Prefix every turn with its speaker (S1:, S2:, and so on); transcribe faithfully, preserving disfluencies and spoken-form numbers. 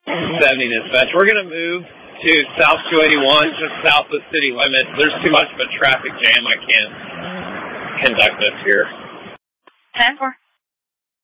S1: seventy dispatch. We're going to move to South two eighty-one, just south of city limits. There's too much of a traffic jam. I can't conduct this here.
S2: ten four.